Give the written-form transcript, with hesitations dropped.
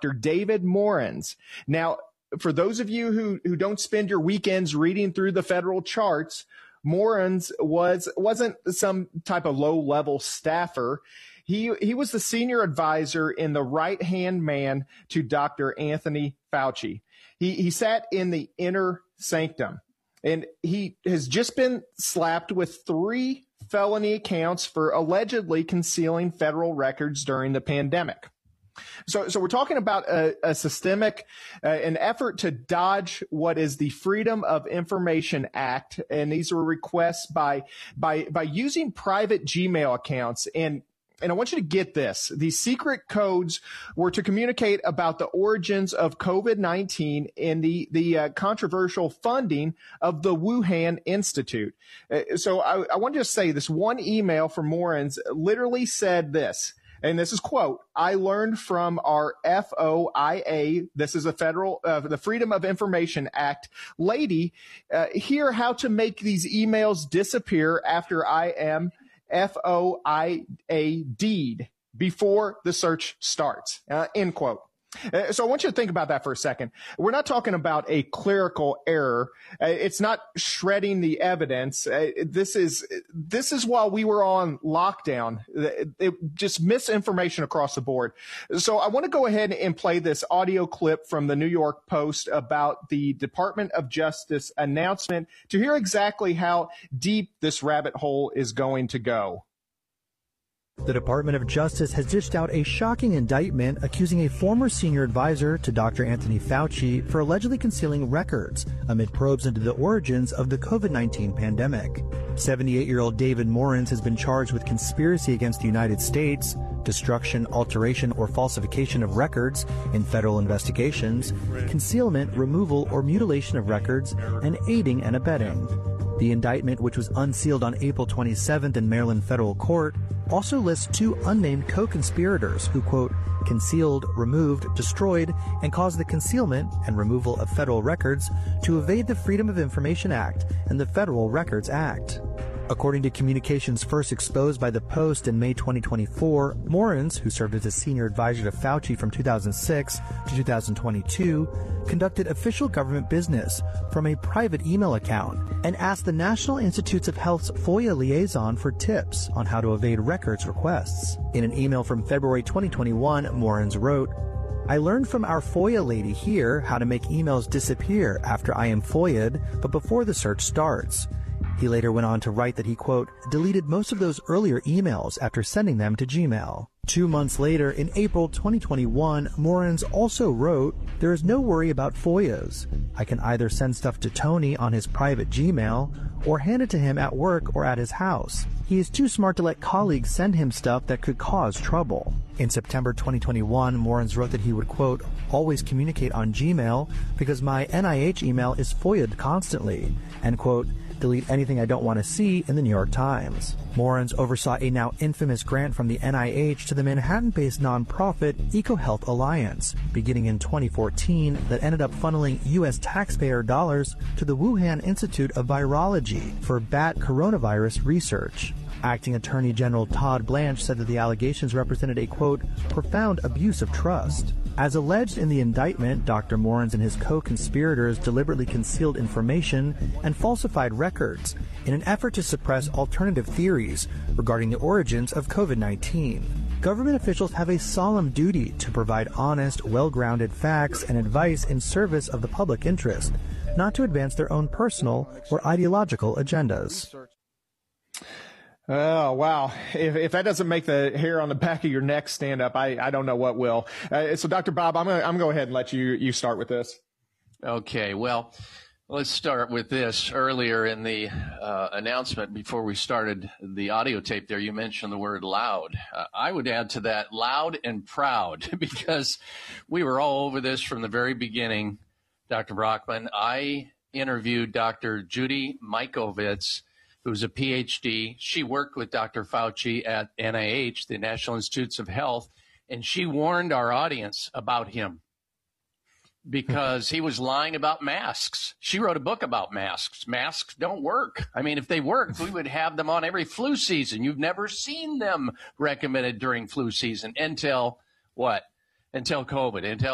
Dr. David Morans. Now, for those of you who don't spend your weekends reading through the federal charts, Morans wasn't some type of low-level staffer. He was the senior advisor and the right-hand man to Dr. Anthony Fauci. He sat in the inner sanctum, and he has just been slapped with 3 felony counts for allegedly concealing federal records during the pandemic. So we're talking about a systemic, an effort to dodge what is the Freedom of Information Act, and these were requests by using private Gmail accounts. And I want you to get this. These secret codes were to communicate about the origins of COVID-19 and the controversial funding of the Wuhan Institute. So I want to just say this one email from Morans literally said this. And this is quote, I learned from our FOIA, this is a federal, the Freedom of Information Act lady, here how to make these emails disappear after I am FOIA'd before the search starts, end quote. So I want you to think about that for a second. We're not talking about a clerical error. It's not shredding the evidence. This is while we were on lockdown. It just misinformation across the board. So I want to go ahead and play this audio clip from the New York Post about the Department of Justice announcement to hear exactly how deep this rabbit hole is going to go. The Department of Justice has dished out a shocking indictment accusing a former senior advisor to Dr. Anthony Fauci for allegedly concealing records amid probes into the origins of the COVID-19 pandemic. 78-year-old David Morans has been charged with conspiracy against the United States, destruction, alteration, or falsification of records in federal investigations, concealment, removal, or mutilation of records, and aiding and abetting. The indictment, which was unsealed on April 27th in Maryland federal court, also lists 2 unnamed co-conspirators who, quote, concealed, removed, destroyed, and caused the concealment and removal of federal records to evade the Freedom of Information Act and the Federal Records Act. According to communications first exposed by the Post in May 2024, Morans, who served as a senior advisor to Fauci from 2006 to 2022, conducted official government business from a private email account and asked the National Institutes of Health's FOIA liaison for tips on how to evade records requests. In an email from February 2021, Morans wrote, I learned from our FOIA lady here how to make emails disappear after I am FOIA'd, but before the search starts. He later went on to write that he, quote, deleted most of those earlier emails after sending them to Gmail. 2 months later, in April 2021, Morans also wrote, there is no worry about FOIAs. I can either send stuff to Tony on his private Gmail or hand it to him at work or at his house. He is too smart to let colleagues send him stuff that could cause trouble. In September 2021, Morans wrote that he would, quote, always communicate on Gmail because my NIH email is FOIA'd constantly, and, quote, delete anything I don't want to see in the New York Times. Morans oversaw a now infamous grant from the NIH to the Manhattan-based nonprofit EcoHealth Alliance, beginning in 2014, that ended up funneling U.S. taxpayer dollars to the Wuhan Institute of Virology for bat coronavirus research. Acting Attorney General Todd Blanche said that the allegations represented a, quote, profound abuse of trust. As alleged in the indictment, Dr. Morans and his co-conspirators deliberately concealed information and falsified records in an effort to suppress alternative theories regarding the origins of COVID-19. Government officials have a solemn duty to provide honest, well-grounded facts and advice in service of the public interest, not to advance their own personal or ideological agendas. Oh, wow. If that doesn't make the hair on the back of your neck stand up, I don't know what will. So Dr. Bob, I'm going to go ahead and let you start with this. Okay. Well, let's start with this. Earlier in the announcement, before we started the audio tape there, you mentioned the word loud. I would add to that loud and proud, because we were all over this from the very beginning. Dr. Brockman, I interviewed Dr. Judy Mikovits, who's a PhD. She worked with Dr. Fauci at NIH, the National Institutes of Health, and she warned our audience about him because he was lying about masks. She wrote a book about masks. Masks don't work. I mean, if they worked, we would have them on every flu season. You've never seen them recommended during flu season until what? Until COVID, until